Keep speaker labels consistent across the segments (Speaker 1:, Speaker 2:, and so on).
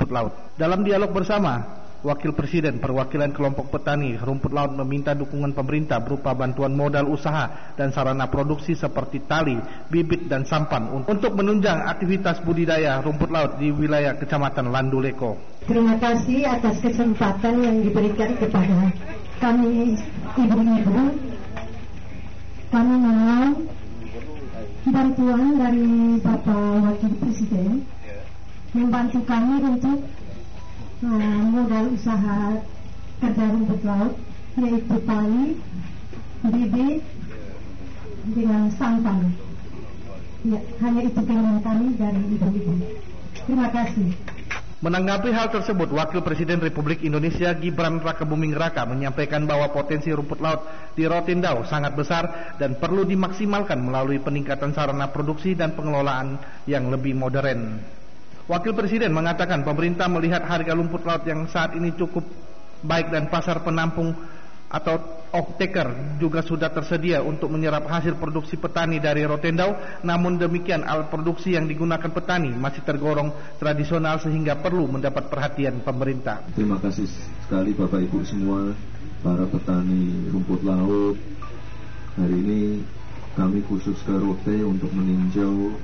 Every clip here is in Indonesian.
Speaker 1: rumput laut. Dalam dialog bersama, Wakil Presiden Perwakilan Kelompok Petani Rumput Laut meminta dukungan pemerintah berupa bantuan modal usaha dan sarana produksi seperti tali, bibit dan sampan untuk menunjang aktivitas budidaya rumput laut di wilayah Kecamatan Landuleko.
Speaker 2: Terima kasih atas kesempatan yang diberikan kepada kami ibu-ibu. Kami mohon bantuan dari Bapak Wakil Presiden membantu kami untuk modal usaha kerja rumput laut, yaitu tali, bibit dengan sampan. Ya, hanya itu keinginan kami dari ibu-ibu. Terima kasih.
Speaker 1: Menanggapi hal tersebut, Wakil Presiden Republik Indonesia Gibran Rakebuming Raka menyampaikan bahwa potensi rumput laut di Rotendao sangat besar dan perlu dimaksimalkan melalui peningkatan sarana produksi dan pengelolaan yang lebih modern. Wakil Presiden mengatakan pemerintah melihat harga rumput laut yang saat ini cukup baik dan pasar penampung atau off-taker juga sudah tersedia untuk menyerap hasil produksi petani dari Rotendao. Namun demikian alat produksi yang digunakan petani masih tergolong tradisional sehingga perlu mendapat perhatian pemerintah.
Speaker 3: Terima kasih sekali Bapak Ibu semua, para petani rumput laut. Hari ini kami khusus ke Rote untuk meninjau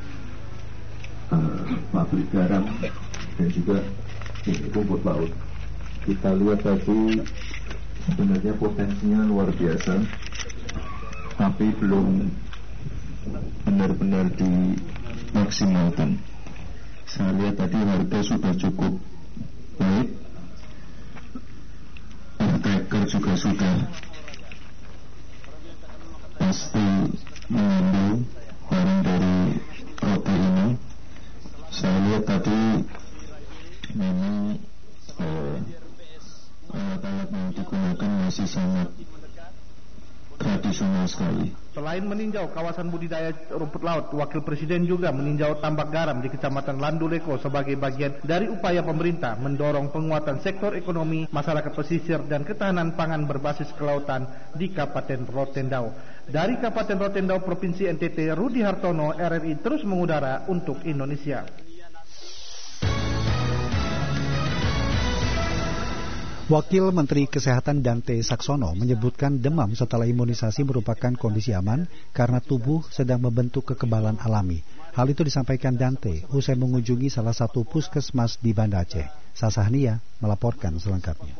Speaker 3: pabrik garam dan juga rumput laut. Kita lihat tadi sebenarnya potensinya luar biasa, tapi belum benar-benar dimaksimalkan. Saya lihat tadi harga sudah cukup baik, off-taker juga sudah pasti mengambil barang dari Rote ini. Saya lihat tadi memang alat-alat yang digunakan masih sangat tradisional sekali.
Speaker 1: Selain meninjau kawasan budidaya rumput laut, Wakil Presiden juga meninjau tambak garam di Kecamatan Landuleko sebagai bagian dari upaya pemerintah mendorong penguatan sektor ekonomi, masyarakat pesisir dan ketahanan pangan berbasis kelautan di Kabupaten Rotendao. Dari Kabupaten Rotendao, Provinsi NTT, Rudi Hartono, RRI terus mengudara untuk Indonesia.
Speaker 4: Wakil Menteri Kesehatan Dante Saxono menyebutkan demam setelah imunisasi merupakan kondisi aman karena tubuh sedang membentuk kekebalan alami. Hal itu disampaikan Dante usai mengunjungi salah satu puskesmas di Banda Aceh. Sasahnia melaporkan selengkapnya.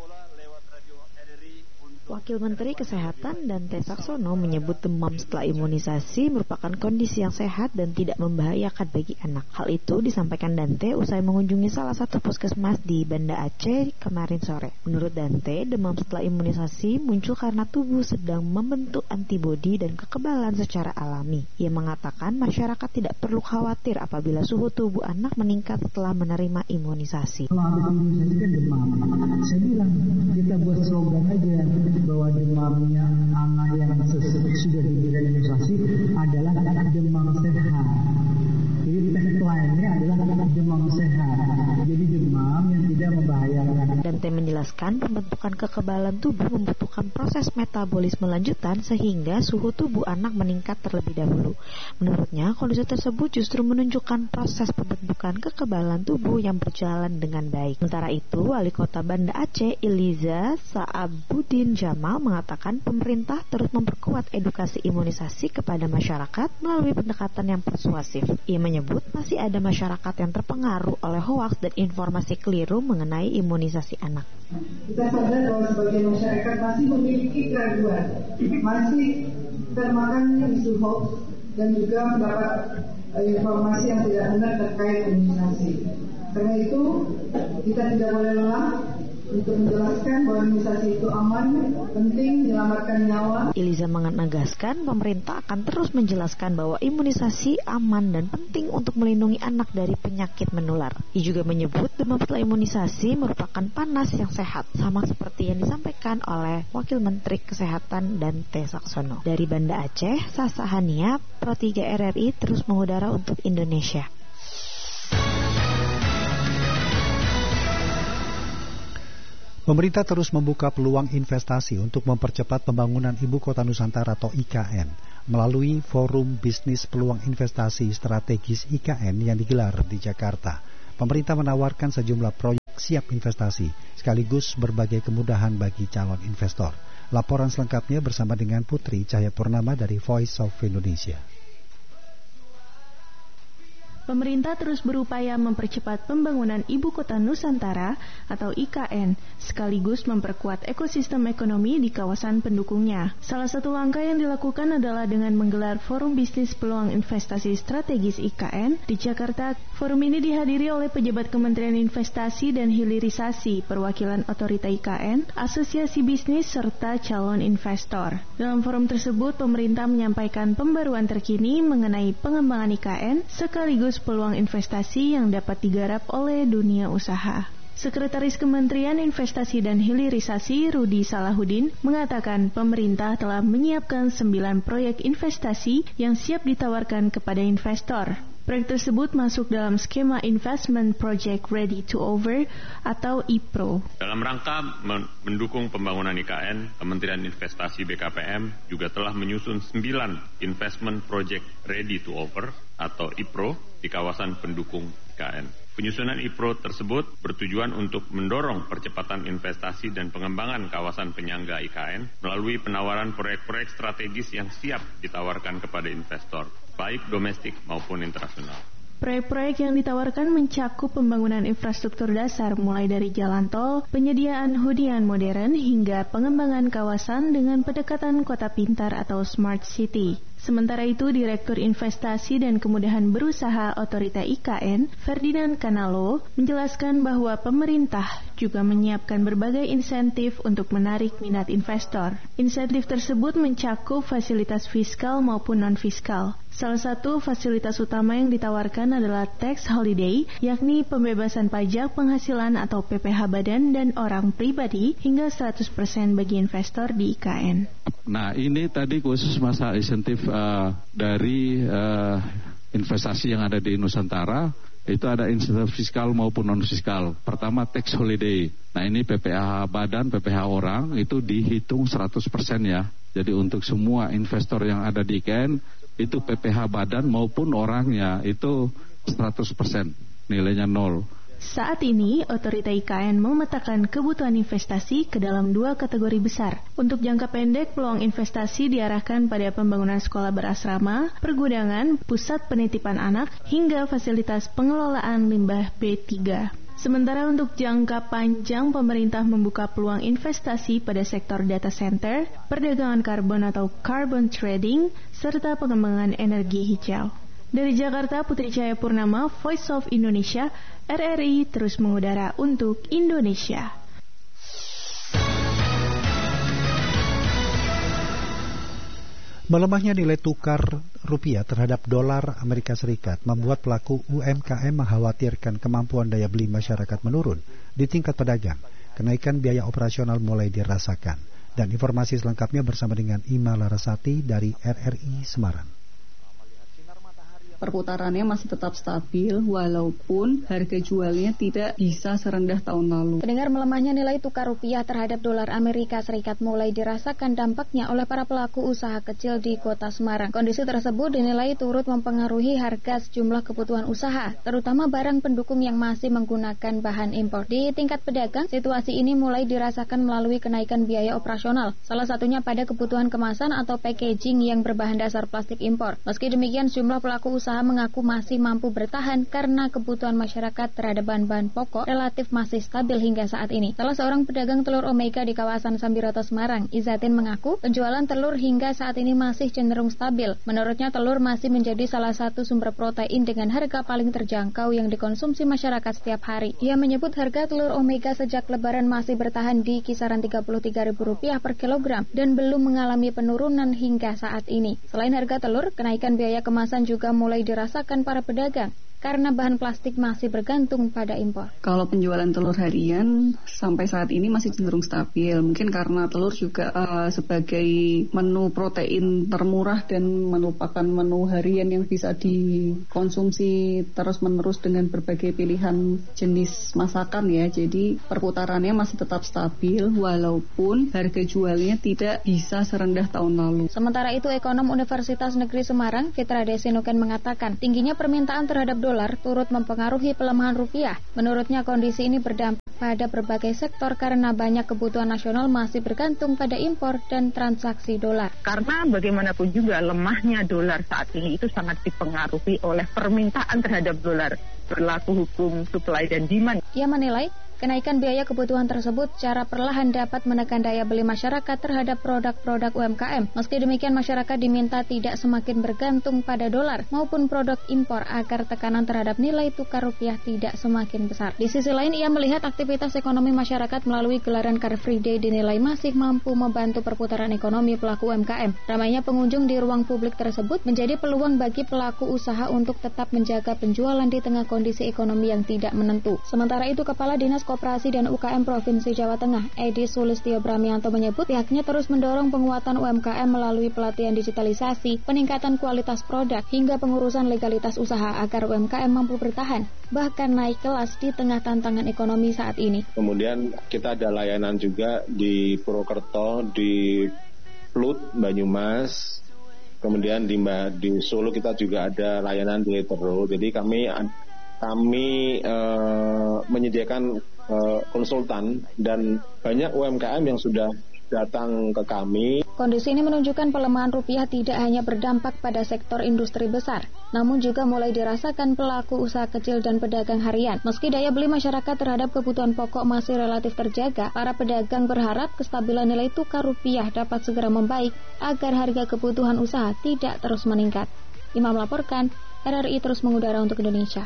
Speaker 5: Wakil Menteri Kesehatan Dante Saxono menyebut demam setelah imunisasi merupakan kondisi yang sehat dan tidak membahayakan bagi anak. Hal itu disampaikan Dante usai mengunjungi salah satu puskesmas di Banda Aceh kemarin sore. Menurut Dante, demam setelah imunisasi muncul karena tubuh sedang membentuk antibodi dan kekebalan secara alami. Ia mengatakan masyarakat tidak perlu khawatir apabila suhu tubuh anak meningkat setelah menerima imunisasi.
Speaker 6: Kalau habis imunisasi kan demam. Saya bilang kita buat slogan aja bahwa demamnya anak yang sudah diberikan imunisasi adalah demam sehat. Jadi tagline-nya adalah demam sehat. Jadi demam yang tidak membahayakan.
Speaker 5: Dante menjelaskan pembentukan kekebalan tubuh membutuhkan proses metabolisme lanjutan sehingga suhu tubuh anak meningkat terlebih dahulu. Menurutnya, kondisi tersebut justru menunjukkan proses pembentukan kekebalan tubuh yang berjalan dengan baik. Sementara itu, Wali Kota Banda Aceh Iliza Sa'abudin Jamal mengatakan pemerintah terus memperkuat edukasi imunisasi kepada masyarakat melalui pendekatan yang persuasif. Ia menyebut masih ada masyarakat yang terpengaruh oleh hoaks dan informasi keliru mengenai imunisasi anak.
Speaker 2: Kita sadar bahwa sebagian masyarakat masih memiliki keraguan, masih termakan isu hoax dan juga mendapat informasi yang tidak benar terkait imunisasi. Karena itu kita tidak boleh lelah untuk menjelaskan bahwa imunisasi itu aman, penting, menyelamatkan nyawa.
Speaker 5: Iliza menegaskan pemerintah akan terus menjelaskan bahwa imunisasi aman dan penting untuk melindungi anak dari penyakit menular. Ia juga menyebut demam setelah imunisasi merupakan panas yang sehat, sama seperti yang disampaikan oleh Wakil Menteri Kesehatan Dante Saxono. Dari Banda Aceh, Sasa Hania, Pro 3 RRI terus mengudara untuk Indonesia.
Speaker 4: Pemerintah terus membuka peluang investasi untuk mempercepat pembangunan Ibu Kota Nusantara atau IKN melalui Forum Bisnis Peluang Investasi Strategis IKN yang digelar di Jakarta. Pemerintah menawarkan sejumlah proyek siap investasi, sekaligus berbagai kemudahan bagi calon investor. Laporan selengkapnya bersama dengan Putri Cahayapurnama dari Voice of Indonesia.
Speaker 7: Pemerintah terus berupaya mempercepat pembangunan Ibu Kota Nusantara atau IKN, sekaligus memperkuat ekosistem ekonomi di kawasan pendukungnya. Salah satu langkah yang dilakukan adalah dengan menggelar Forum Bisnis Peluang Investasi Strategis IKN di Jakarta. Forum ini dihadiri oleh pejabat Kementerian Investasi dan Hilirisasi, perwakilan otorita IKN, asosiasi bisnis, serta calon investor. Dalam forum tersebut, pemerintah menyampaikan pembaruan terkini mengenai pengembangan IKN, sekaligus peluang investasi yang dapat digarap oleh dunia usaha. Sekretaris Kementerian Investasi dan Hilirisasi Rudi Salahuddin mengatakan pemerintah telah menyiapkan 9 proyek investasi yang siap ditawarkan kepada investor. Proyek tersebut masuk dalam skema Investment Project Ready to Over atau IPRO.
Speaker 8: Dalam rangka mendukung pembangunan IKN, Kementerian Investasi BKPM juga telah menyusun 9 Investment Project Ready to Over atau IPRO di kawasan pendukung IKN. Penyusunan IPRO tersebut bertujuan untuk mendorong percepatan investasi dan pengembangan kawasan penyangga IKN melalui penawaran proyek-proyek strategis yang siap ditawarkan kepada investor, baik domestik maupun internasional.
Speaker 7: Proyek-proyek yang ditawarkan mencakup pembangunan infrastruktur dasar mulai dari jalan tol, penyediaan hunian modern hingga pengembangan kawasan dengan pendekatan kota pintar atau smart city. Sementara itu, Direktur Investasi dan Kemudahan Berusaha Otorita IKN, Ferdinand Kanalo, menjelaskan bahwa pemerintah juga menyiapkan berbagai insentif untuk menarik minat investor. Insentif tersebut mencakup fasilitas fiskal maupun non-fiskal. Salah satu fasilitas utama yang ditawarkan adalah tax holiday, yakni pembebasan pajak penghasilan atau PPh badan dan orang pribadi hingga 100% bagi investor di IKN.
Speaker 9: Nah, ini tadi khusus masalah insentif dari investasi yang ada di Nusantara. Itu ada insentif fiskal maupun non-fiskal. Pertama, tax holiday. Nah, ini PPh badan, PPh orang itu dihitung 100% ya. Jadi untuk semua investor yang ada di IKN, itu PPh badan maupun orangnya itu 100%, nilainya 0.
Speaker 7: Saat ini, otorita IKN memetakan kebutuhan investasi ke dalam 2 kategori besar. Untuk jangka pendek, peluang investasi diarahkan pada pembangunan sekolah berasrama, pergudangan, pusat penitipan anak, hingga fasilitas pengelolaan limbah B3. Sementara untuk jangka panjang, pemerintah membuka peluang investasi pada sektor data center, perdagangan karbon atau carbon trading, serta pengembangan energi hijau. Dari Jakarta, Putri Cahayapurnama, Voice of Indonesia, RRI terus mengudara untuk Indonesia.
Speaker 4: Melemahnya nilai tukar rupiah terhadap dolar Amerika Serikat membuat pelaku UMKM mengkhawatirkan kemampuan daya beli masyarakat menurun di tingkat pedagang. Kenaikan biaya operasional mulai dirasakan. Dan informasi selengkapnya bersama dengan Ima Larasati dari RRI Semarang.
Speaker 10: Perputarannya masih tetap stabil walaupun harga jualnya tidak bisa serendah tahun lalu.
Speaker 11: Pendengar, melemahnya nilai tukar rupiah terhadap dolar Amerika Serikat mulai dirasakan dampaknya oleh para pelaku usaha kecil di Kota Semarang. Kondisi tersebut dinilai turut mempengaruhi harga sejumlah kebutuhan usaha, terutama barang pendukung yang masih menggunakan bahan impor. Di tingkat pedagang, situasi ini mulai dirasakan melalui kenaikan biaya operasional, salah satunya pada kebutuhan kemasan atau packaging yang berbahan dasar plastik impor. Meski demikian, sejumlah pelaku usaha mengaku masih mampu bertahan karena kebutuhan masyarakat terhadap bahan-bahan pokok relatif masih stabil hingga saat ini. Salah seorang pedagang telur Omega di kawasan Sambiroto Semarang, Izatin, mengaku penjualan telur hingga saat ini masih cenderung stabil. Menurutnya, telur masih menjadi salah satu sumber protein dengan harga paling terjangkau yang dikonsumsi masyarakat setiap hari. Ia menyebut harga telur Omega sejak Lebaran masih bertahan di kisaran Rp33.000 per kilogram dan belum mengalami penurunan hingga saat ini. Selain harga telur, kenaikan biaya kemasan juga mulai dirasakan para pedagang karena bahan plastik masih bergantung pada impor.
Speaker 10: Kalau penjualan telur harian sampai saat ini masih cenderung stabil. Mungkin karena telur juga sebagai menu protein termurah dan merupakan menu harian yang bisa dikonsumsi terus-menerus dengan berbagai pilihan jenis masakan ya. Jadi perputarannya masih tetap stabil walaupun harga jualnya tidak bisa serendah tahun lalu.
Speaker 11: Sementara itu, ekonom Universitas Negeri Semarang, Fitra Desinuken, mengatakan tingginya permintaan terhadap dolar turut mempengaruhi pelemahan rupiah. Menurutnya, kondisi ini berdampak pada berbagai sektor karena banyak kebutuhan nasional masih bergantung pada impor dan transaksi dolar.
Speaker 12: Karena bagaimanapun juga lemahnya dolar saat ini itu sangat dipengaruhi oleh permintaan terhadap dolar, berlaku hukum supply dan demand.
Speaker 11: Ia menilai kenaikan biaya kebutuhan tersebut secara perlahan dapat menekan daya beli masyarakat terhadap produk-produk UMKM. Meski demikian, masyarakat diminta tidak semakin bergantung pada dolar maupun produk impor agar tekanan terhadap nilai tukar rupiah tidak semakin besar. Di sisi lain, ia melihat aktivitas ekonomi masyarakat melalui gelaran Car Free Day dinilai masih mampu membantu perputaran ekonomi pelaku UMKM. Ramainya pengunjung di ruang publik tersebut menjadi peluang bagi pelaku usaha untuk tetap menjaga penjualan di tengah kondisi ekonomi yang tidak menentu. Sementara itu, Kepala Dinas Koperasi dan UKM Provinsi Jawa Tengah, Edi Sulistyo Bramianto menyebut pihaknya terus mendorong penguatan UMKM melalui pelatihan digitalisasi, peningkatan kualitas produk, hingga pengurusan legalitas usaha agar UMKM mampu bertahan, bahkan naik kelas di tengah tantangan ekonomi saat ini.
Speaker 13: Kemudian kita ada layanan juga di Purwokerto, di Plut, Banyumas, kemudian di Solo kita juga ada layanan di Letero. Jadi kami menyediakan konsultan dan banyak UMKM yang sudah datang ke kami.
Speaker 11: Kondisi ini menunjukkan pelemahan rupiah tidak hanya berdampak pada sektor industri besar, namun juga mulai dirasakan pelaku usaha kecil dan pedagang harian. Meski daya beli masyarakat terhadap kebutuhan pokok masih relatif terjaga, para pedagang berharap kestabilan nilai tukar rupiah dapat segera membaik agar harga kebutuhan usaha tidak terus meningkat. Imam melaporkan, RRI terus mengudara untuk Indonesia.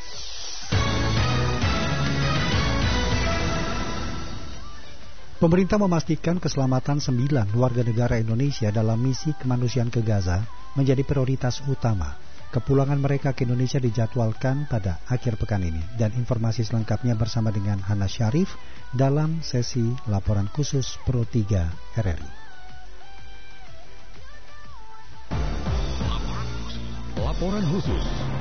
Speaker 4: Pemerintah memastikan keselamatan 9 warga negara Indonesia dalam misi kemanusiaan ke Gaza menjadi prioritas utama. Kepulangan mereka ke Indonesia dijadwalkan pada akhir pekan ini. Dan informasi selengkapnya bersama dengan Hana Syarif dalam sesi laporan khusus Pro 3 RRI.
Speaker 14: Laporan khusus.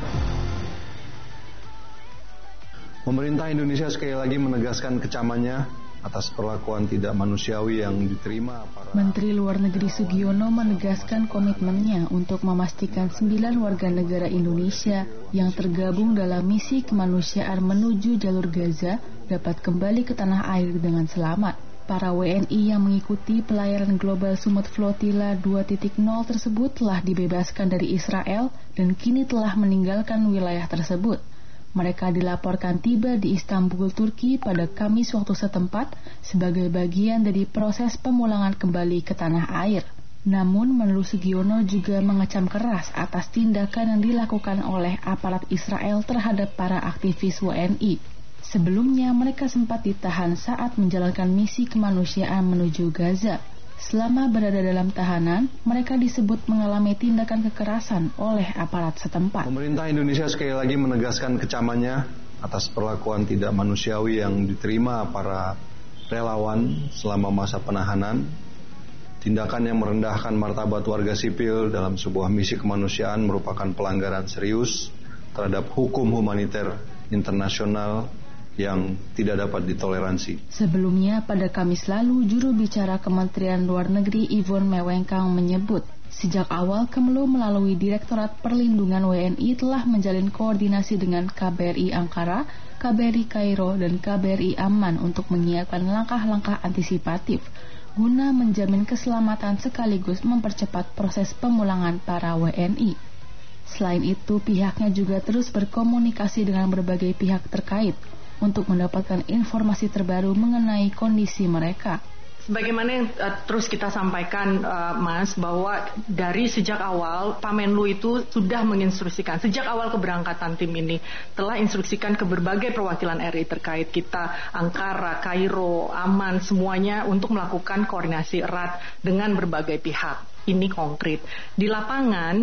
Speaker 14: Pemerintah Indonesia sekali lagi menegaskan kecamannya atas perlakuan tidak manusiawi yang diterima para...
Speaker 7: Menteri Luar Negeri Sugiono menegaskan komitmennya untuk memastikan 9 warga negara Indonesia yang tergabung dalam misi kemanusiaan menuju jalur Gaza dapat kembali ke tanah air dengan selamat. Para WNI yang mengikuti pelayaran Global Summit Flotilla 2.0 tersebut telah dibebaskan dari Israel dan kini telah meninggalkan wilayah tersebut. Mereka dilaporkan tiba di Istanbul, Turki pada Kamis waktu setempat sebagai bagian dari proses pemulangan kembali ke tanah air. Namun, menurut Sugiono juga mengecam keras atas tindakan yang dilakukan oleh aparat Israel terhadap para aktivis WNI. Sebelumnya, mereka sempat ditahan saat menjalankan misi kemanusiaan menuju Gaza. Selama berada dalam tahanan, mereka disebut mengalami tindakan kekerasan oleh aparat setempat.
Speaker 14: Pemerintah Indonesia sekali lagi menegaskan kecamannya atas perlakuan tidak manusiawi yang diterima para relawan selama masa penahanan. Tindakan yang merendahkan martabat warga sipil dalam sebuah misi kemanusiaan merupakan pelanggaran serius terhadap hukum humaniter internasional yang tidak dapat ditoleransi.
Speaker 7: Sebelumnya pada Kamis lalu, juru bicara Kementerian Luar Negeri Yvonne Mewengkang menyebut, sejak awal Kemlu melalui Direktorat Perlindungan WNI telah menjalin koordinasi dengan KBRI Ankara, KBRI Kairo, dan KBRI Amman untuk menyiapkan langkah-langkah antisipatif guna menjamin keselamatan sekaligus mempercepat proses pemulangan para WNI. Selain itu, pihaknya juga terus berkomunikasi dengan berbagai pihak terkait untuk mendapatkan informasi terbaru mengenai kondisi mereka.
Speaker 15: Sebagaimana yang terus kita sampaikan, Mas, bahwa dari sejak awal Pak Menlu itu sudah menginstruksikan, sejak awal keberangkatan tim ini telah instruksikan ke berbagai perwakilan RI terkait kita, Ankara, Kairo, Amman, semuanya untuk melakukan koordinasi erat dengan berbagai pihak. Ini konkret. Di lapangan,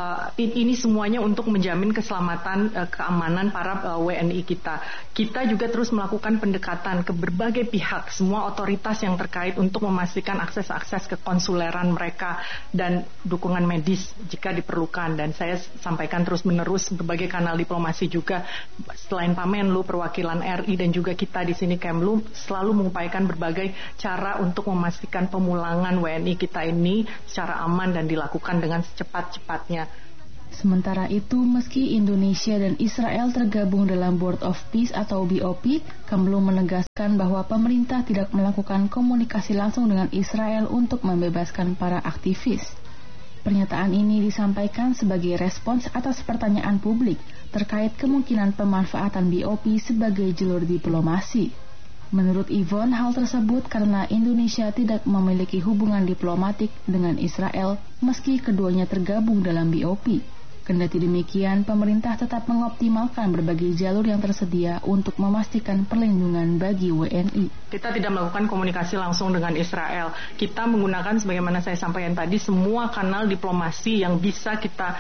Speaker 15: ini semuanya untuk menjamin keselamatan, keamanan para WNI kita. Kita juga terus melakukan pendekatan ke berbagai pihak, semua otoritas yang terkait untuk memastikan akses-akses kekonsuleran mereka dan dukungan medis jika diperlukan. Dan saya sampaikan terus-menerus berbagai kanal diplomasi juga, selain Pak Menlu, perwakilan RI dan juga kita di sini Kemlu selalu mengupayakan berbagai cara untuk memastikan pemulangan WNI kita ini secara aman dan dilakukan dengan secepat-cepatnya.
Speaker 7: Sementara itu, meski Indonesia dan Israel tergabung dalam Board of Peace atau BOP, Kemlu menegaskan bahwa pemerintah tidak melakukan komunikasi langsung dengan Israel untuk membebaskan para aktivis. Pernyataan ini disampaikan sebagai respons atas pertanyaan publik terkait kemungkinan pemanfaatan BOP sebagai jalur diplomasi. Menurut Yvonne, hal tersebut karena Indonesia tidak memiliki hubungan diplomatik dengan Israel meski keduanya tergabung dalam BOP. Kendati demikian, pemerintah tetap mengoptimalkan berbagai jalur yang tersedia untuk memastikan perlindungan bagi WNI.
Speaker 15: Kita tidak melakukan komunikasi langsung dengan Israel. Kita menggunakan, sebagaimana saya sampaikan tadi, semua kanal diplomasi yang bisa kita,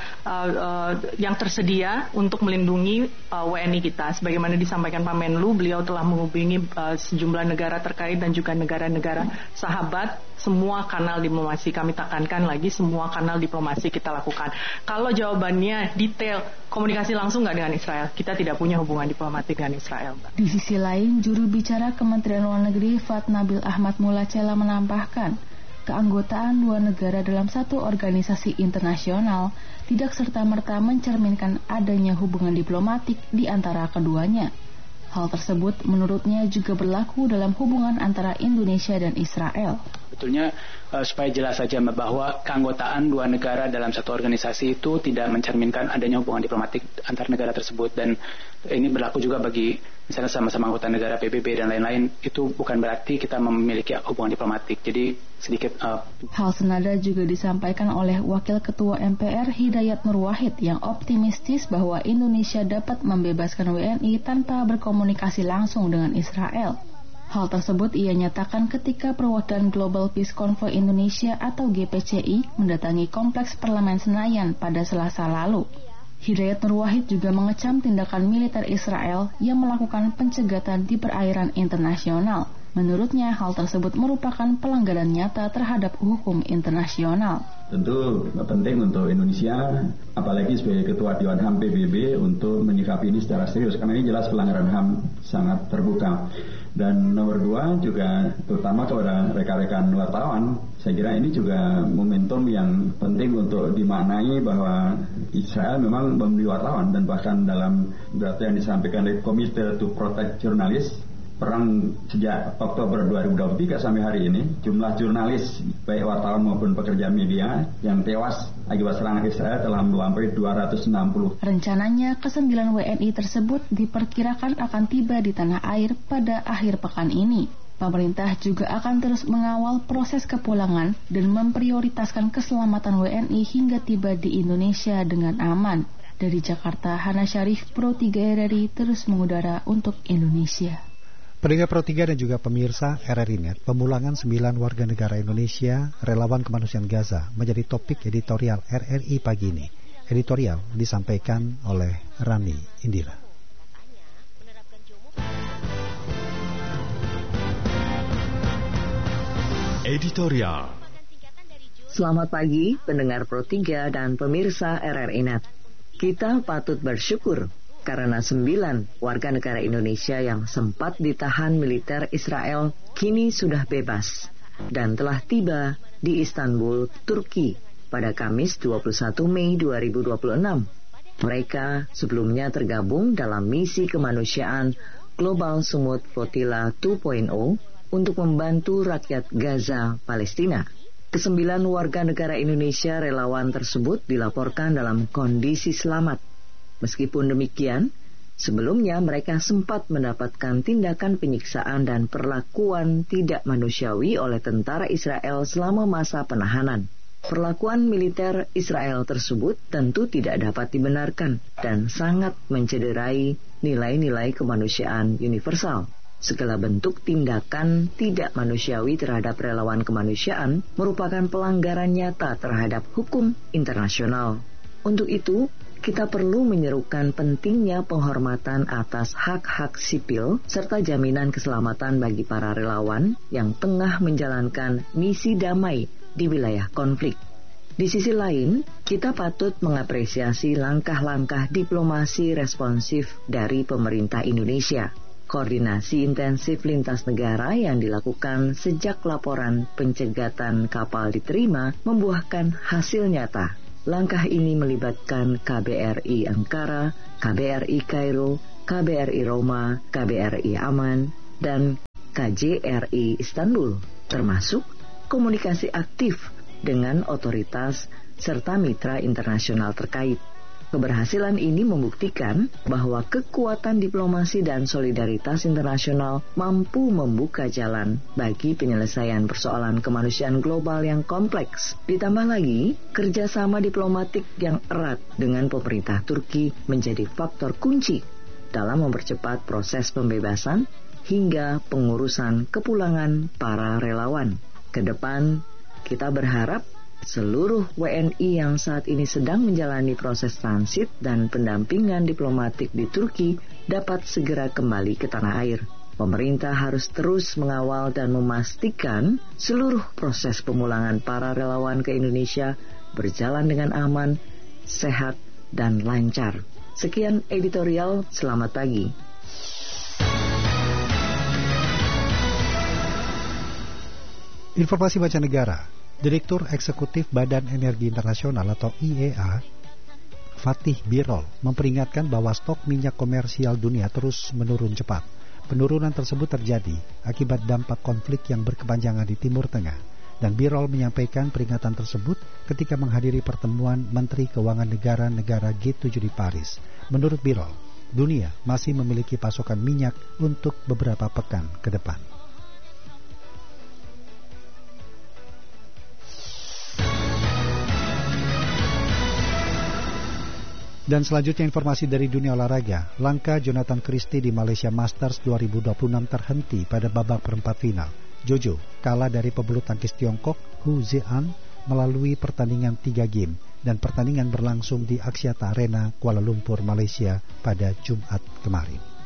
Speaker 15: yang tersedia untuk melindungi WNI kita. Sebagaimana disampaikan Pak Menlu, beliau telah menghubungi sejumlah negara terkait dan juga negara-negara sahabat. Semua kanal diplomasi, kami tekankan lagi, semua kanal diplomasi kita lakukan. Kalau jawabannya detail, komunikasi langsung nggak dengan Israel, kita tidak punya hubungan diplomatik dengan Israel, Mbak.
Speaker 7: Di sisi lain, juru bicara Kementerian Luar Negeri Fatnabil Ahmad Mulacela menambahkan, keanggotaan dua negara dalam satu organisasi internasional tidak serta-merta mencerminkan adanya hubungan diplomatik di antara keduanya. Hal tersebut menurutnya juga berlaku dalam hubungan antara Indonesia dan Israel.
Speaker 16: Sebetulnya supaya jelas saja bahwa keanggotaan dua negara dalam satu organisasi itu tidak mencerminkan adanya hubungan diplomatik antar negara tersebut, dan ini berlaku juga bagi misalnya sama-sama anggota negara PBB dan lain-lain, itu bukan berarti kita memiliki hubungan diplomatik. Jadi sedikit
Speaker 7: Hal senada juga disampaikan oleh Wakil Ketua MPR Hidayat Nur Wahid yang optimistis bahwa Indonesia dapat membebaskan WNI tanpa berkomunikasi langsung dengan Israel. Hal tersebut ia nyatakan ketika perwakilan Global Peace Convoy Indonesia atau GPCI mendatangi Kompleks Parlemen Senayan pada Selasa lalu. Hidayat Nur Wahid juga mengecam tindakan militer Israel yang melakukan pencegatan di perairan internasional. Menurutnya, hal tersebut merupakan pelanggaran nyata terhadap hukum internasional.
Speaker 17: Tentu penting untuk Indonesia, apalagi sebagai Ketua Dewan HAM PBB, untuk menyikapi ini secara serius, karena ini jelas pelanggaran HAM sangat terbuka. Dan nomor dua juga terutama kepada rekan-rekan wartawan, saya kira ini juga momentum yang penting untuk dimaknai bahwa Israel memang membeli wartawan, dan bahkan dalam data yang disampaikan oleh Komite to Protect Journalists, perang sejak Oktober 2023 sampai hari ini, jumlah jurnalis baik wartawan maupun pekerja media yang tewas akibat serangan Israel telah melampaui 260.
Speaker 7: Rencananya, ke-9 WNI tersebut diperkirakan akan tiba di tanah air pada akhir pekan ini. Pemerintah juga akan terus mengawal proses kepulangan dan memprioritaskan keselamatan WNI hingga tiba di Indonesia dengan aman. Dari Jakarta, Hana Syarif, Pro 3 RRI terus mengudara untuk Indonesia.
Speaker 4: Pendengar Pro 3 dan juga pemirsa RRI Net, pemulangan 9 warga negara Indonesia relawan kemanusiaan Gaza menjadi topik editorial RRI pagi ini. Editorial disampaikan oleh Rani Indira.
Speaker 18: Editorial.
Speaker 19: Selamat pagi pendengar Pro 3 dan pemirsa RRI Net. Kita patut bersyukur karena 9 warga negara Indonesia yang sempat ditahan militer Israel kini sudah bebas dan telah tiba di Istanbul, Turki pada Kamis 21 Mei 2026. Mereka sebelumnya tergabung dalam misi kemanusiaan Global Sumut Flotilla 2.0 untuk membantu rakyat Gaza, Palestina. Ke-9 warga negara Indonesia relawan tersebut dilaporkan dalam kondisi selamat. Meskipun demikian, sebelumnya mereka sempat mendapatkan tindakan penyiksaan dan perlakuan tidak manusiawi oleh tentara Israel selama masa penahanan. Perlakuan militer Israel tersebut tentu tidak dapat dibenarkan dan sangat mencederai nilai-nilai kemanusiaan universal. Segala bentuk tindakan tidak manusiawi terhadap relawan kemanusiaan merupakan pelanggaran nyata terhadap hukum internasional. Untuk itu, kita perlu menyerukan pentingnya penghormatan atas hak-hak sipil serta jaminan keselamatan bagi para relawan yang tengah menjalankan misi damai di wilayah konflik. Di sisi lain, kita patut mengapresiasi langkah-langkah diplomasi responsif dari pemerintah Indonesia. Koordinasi intensif lintas negara yang dilakukan sejak laporan pencegatan kapal diterima membuahkan hasil nyata. Langkah ini melibatkan KBRI Ankara, KBRI Kairo, KBRI Roma, KBRI Amman, dan KJRI Istanbul, termasuk komunikasi aktif dengan otoritas serta mitra internasional terkait. Keberhasilan ini membuktikan bahwa kekuatan diplomasi dan solidaritas internasional mampu membuka jalan bagi penyelesaian persoalan kemanusiaan global yang kompleks. Ditambah lagi, kerjasama diplomatik yang erat dengan pemerintah Turki menjadi faktor kunci dalam mempercepat proses pembebasan hingga pengurusan kepulangan para relawan. Ke depan, kita berharap seluruh WNI yang saat ini sedang menjalani proses transit dan pendampingan diplomatik di Turki dapat segera kembali ke tanah air. Pemerintah harus terus mengawal dan memastikan seluruh proses pemulangan para relawan ke Indonesia berjalan dengan aman, sehat, dan lancar. Sekian editorial, selamat pagi.
Speaker 4: Informasi mancanegara. Direktur Eksekutif Badan Energi Internasional atau IEA, Fatih Birol, memperingatkan bahwa stok minyak komersial dunia terus menurun cepat. Penurunan tersebut terjadi akibat dampak konflik yang berkepanjangan di Timur Tengah. Dan Birol menyampaikan peringatan tersebut ketika menghadiri pertemuan Menteri Keuangan negara-negara G7 di Paris. Menurut Birol, dunia masih memiliki pasokan minyak untuk beberapa pekan ke depan. Dan selanjutnya informasi dari dunia olahraga. Langkah Jonathan Christie di Malaysia Masters 2026 terhenti pada babak perempat final. Jojo kalah dari pebulu tangkis Tiongkok Hu Zhian melalui pertandingan 3 game dan pertandingan berlangsung di Axiata Arena Kuala Lumpur, Malaysia pada Jumat kemarin.